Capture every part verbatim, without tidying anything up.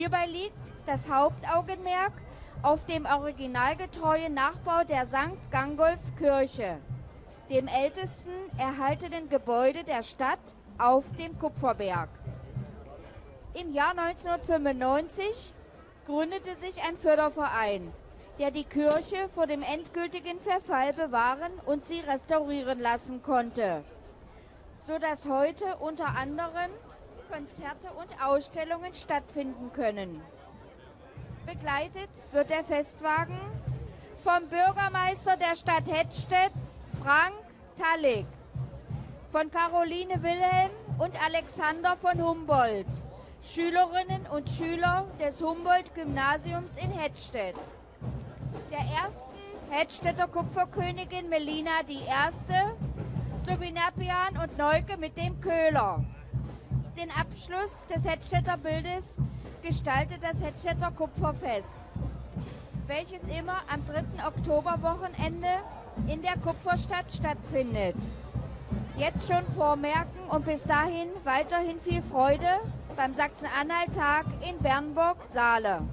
Hierbei liegt das Hauptaugenmerk auf dem originalgetreuen Nachbau der Sankt Gangolf Kirche, dem ältesten erhaltenen Gebäude der Stadt auf dem Kupferberg. Im Jahr neunzehnhundertfünfundneunzig gründete sich ein Förderverein, der die Kirche vor dem endgültigen Verfall bewahren und sie restaurieren lassen konnte, sodass heute unter anderem Konzerte und Ausstellungen stattfinden können. Begleitet wird der Festwagen vom Bürgermeister der Stadt Hettstedt, Frank Tallig, von Caroline Wilhelm und Alexander von Humboldt, Schülerinnen und Schüler des Humboldt-Gymnasiums in Hettstedt, der ersten Hettstedter Kupferkönigin Melina die Erste sowie Napian und Neuke mit dem Köhler. Den Abschluss des Hettstedter Bildes gestaltet das Hettstedter Kupferfest, welches immer am dritten Oktoberwochenende in der Kupferstadt stattfindet. Jetzt schon vormerken und bis dahin weiterhin viel Freude beim Sachsen-Anhalt-Tag in Bernburg-Saale.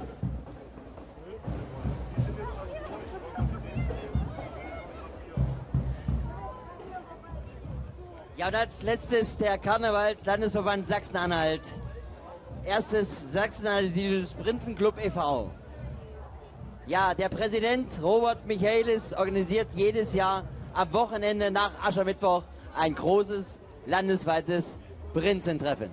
Ja, und als letztes der Karnevals-Landesverband Sachsen-Anhalt. Erstes Sachsen-Anhaltisches Prinzenclub e V Ja, der Präsident Robert Michaelis organisiert jedes Jahr am Wochenende nach Aschermittwoch ein großes landesweites Prinzentreffen.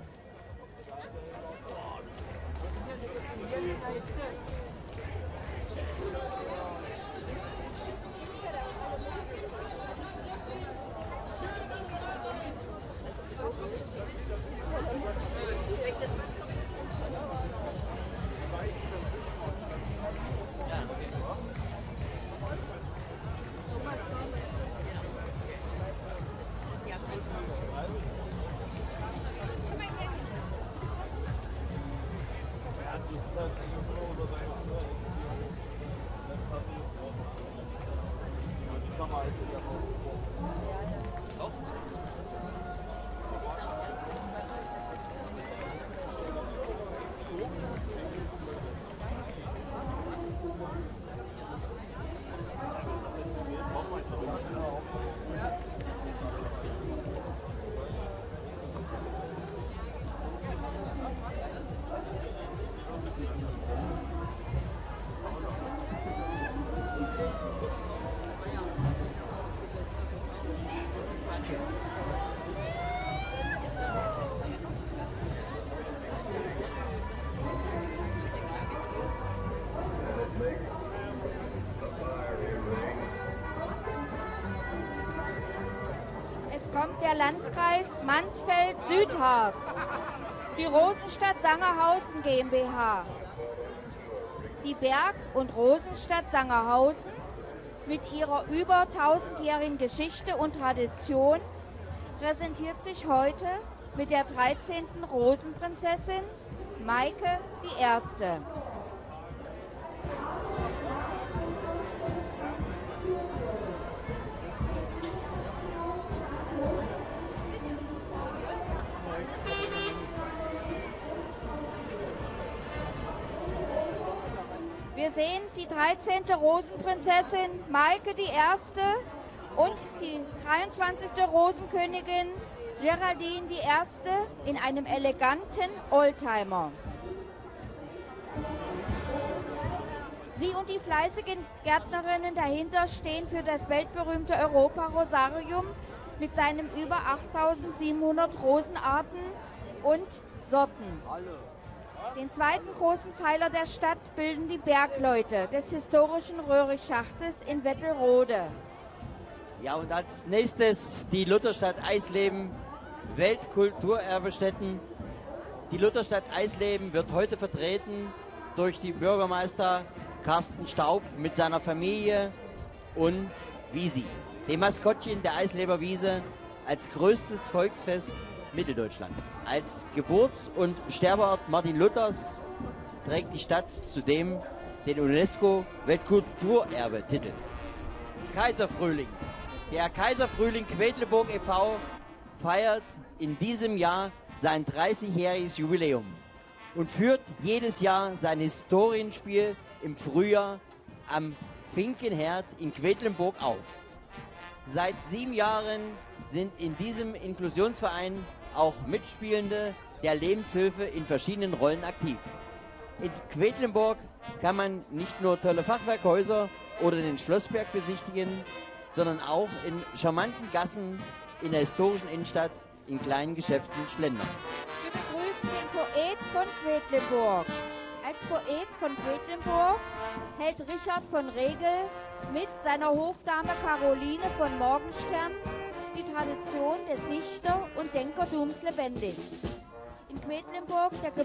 Kommt der Landkreis Mansfeld-Südharz, die Rosenstadt Sangerhausen GmbH, die Berg- und Rosenstadt Sangerhausen mit ihrer über tausendjährigen Geschichte und Tradition präsentiert sich heute mit der dreizehnten Rosenprinzessin Maike die Erste. Wir sehen die dreizehnte Rosenprinzessin Maike die Erste und die dreiundzwanzigste Rosenkönigin Geraldine die Erste in einem eleganten Oldtimer. Sie und die fleißigen Gärtnerinnen dahinter stehen für das weltberühmte Europa-Rosarium mit seinen über achttausendsiebenhundert Rosenarten und Sorten. Den zweiten großen Pfeiler der Stadt bilden die Bergleute des historischen Röhrichschachtes in Wettelrode. Ja, und als nächstes die Lutherstadt Eisleben, Weltkulturerbestätten. Die Lutherstadt Eisleben wird heute vertreten durch die Bürgermeister Carsten Staub mit seiner Familie und Wiesi, dem Maskottchen der Eisleber Wiese, als größtes Volksfest Mitteldeutschlands. Als Geburts- und Sterbeort Martin Luthers trägt die Stadt zudem den UNESCO-Weltkulturerbe-Titel. Kaiserfrühling. Der Kaiserfrühling Quedlinburg e V feiert in diesem Jahr sein dreißigjähriges Jubiläum. und führt jedes Jahr sein Historienspiel im Frühjahr am Finkenherd in Quedlinburg auf. Seit sieben Jahren sind in diesem Inklusionsverein auch Mitspielende der Lebenshilfe in verschiedenen Rollen aktiv. In Quedlinburg kann man nicht nur tolle Fachwerkhäuser oder den Schlossberg besichtigen, sondern auch in charmanten Gassen in der historischen Innenstadt in kleinen Geschäften schlendern. Wir begrüßen den Poet von Quedlinburg. Als Poet von Quedlinburg hält Richard von Regel mit seiner Hofdame Caroline von Morgenstern die Tradition des Dichter- und Denkertums lebendig. In Quedlinburg, der